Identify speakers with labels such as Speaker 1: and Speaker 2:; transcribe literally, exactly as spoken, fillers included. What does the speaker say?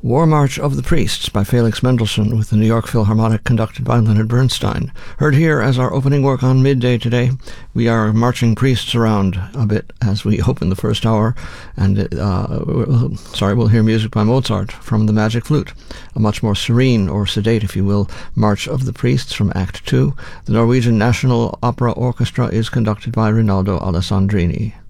Speaker 1: War March of the Priests by Felix Mendelssohn with the New York Philharmonic conducted by Leonard Bernstein. Heard here as our opening work on midday today. We are marching priests around a bit as we open the first hour, and uh, sorry, we'll hear music by Mozart from the Magic Flute, a much more serene or sedate, if you will, March of the Priests from Act Two. The Norwegian National Opera Orchestra is conducted by Rinaldo Alessandrini.